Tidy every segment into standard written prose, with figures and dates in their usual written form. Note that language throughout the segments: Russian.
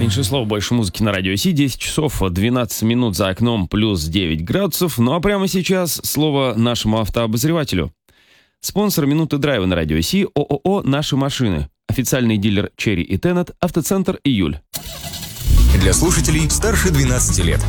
Меньше слов, больше музыки на Радио Си. 10 часов 12 минут за окном, плюс 9 градусов. Ну а прямо сейчас слово нашему автообозревателю. Спонсор «Минуты драйва» на Радио Си – ООО «Наши машины». Официальный дилер «Черри» и «Теннет», автоцентр «Июль». Для слушателей старше 12 лет.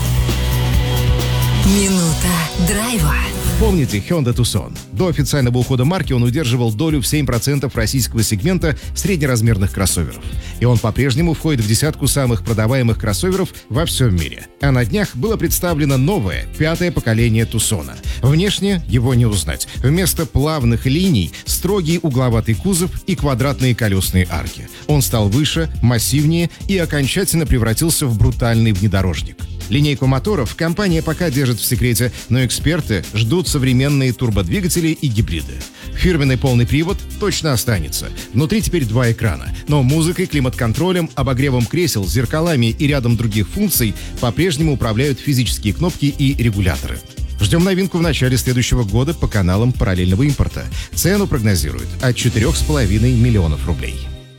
Минута драйва. Помните Hyundai Tucson? До официального ухода марки он удерживал долю в 7% российского сегмента среднеразмерных кроссоверов. И он по-прежнему входит в десятку самых продаваемых кроссоверов во всем мире. А на днях было представлено новое, 5-е поколение Tucson. Внешне его не узнать. Вместо плавных линий — строгий угловатый кузов и квадратные колесные арки. Он стал выше, массивнее и окончательно превратился в брутальный внедорожник. Линейку моторов компания пока держит в секрете, но эксперты ждут современные турбодвигатели и гибриды. Фирменный полный привод точно останется. Внутри теперь 2 экрана, но музыкой, климат-контролем, обогревом кресел, зеркалами и рядом других функций по-прежнему управляют физические кнопки и регуляторы. Ждем новинку в начале следующего года по каналам параллельного импорта. Цену прогнозируют от 4,5 миллионов рублей.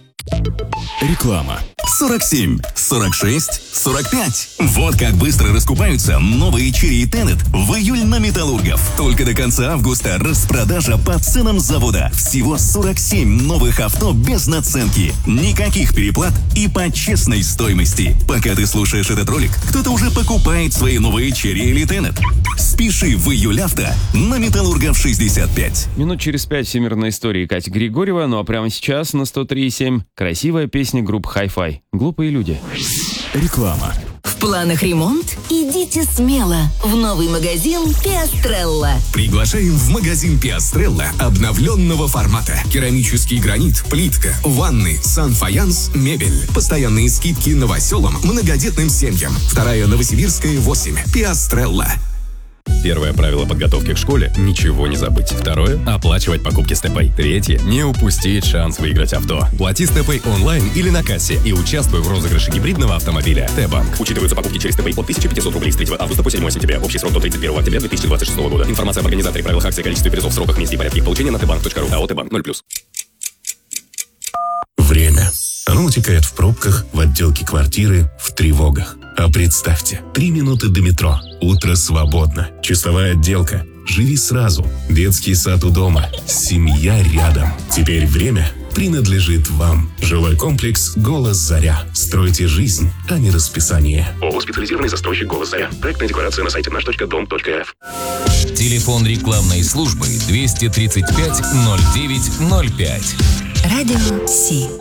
Реклама. 47, 46, 45. Вот как быстро раскупаются новые Черри и Теннет в июль на Металлургов. Только до конца августа распродажа по ценам завода. Всего 47 новых авто без наценки. Никаких переплат и по честной стоимости. Пока ты слушаешь этот ролик, кто-то уже покупает свои новые Черри или Теннет. Спеши в июль авто на Металлургов 65. Минут через 5 всемирной истории Кати Григорьева. Ну а прямо сейчас на 103,7 красивая песня группы Hi-Fi «Глупые люди». Реклама. В планах ремонт? Идите смело в новый магазин Пиастрелла. Приглашаем в магазин Пиастрелла обновленного формата. Керамический гранит, плитка, ванны, санфаянс, мебель. Постоянные скидки новоселам, многодетным семьям. 2-я Новосибирская, 8. Пиастрелла. Первое правило подготовки к школе – ничего не забыть. Второе – оплачивать покупки с ТП. Третье – не упустить шанс выиграть авто. Плати с ТП онлайн или на кассе и участвуй в розыгрыше гибридного автомобиля. Т-банк. Учитываются покупки через ТП от 1500 рублей с 3 августа по 7 сентября. Общий срок до 31 октября 2026 года. Информация об организаторе, правилах акции, количестве призов, сроках, месте и порядке их получения на tbank.ru. АО «Т-банк» 0+. Время. Оно утекает в пробках, в отделке квартиры, в тревогах. А представьте, 3 минуты до метро. Утро свободно. Чистовая отделка. Живи сразу. Детский сад у дома. Семья рядом. Теперь время принадлежит вам. Жилой комплекс «Голос Заря». Стройте жизнь, а не расписание. ООО «Специализированный застройщик «Голос Заря». Проектная декларация на сайте наш.дом.рф. Телефон рекламной службы 235 09 05. Радио Си.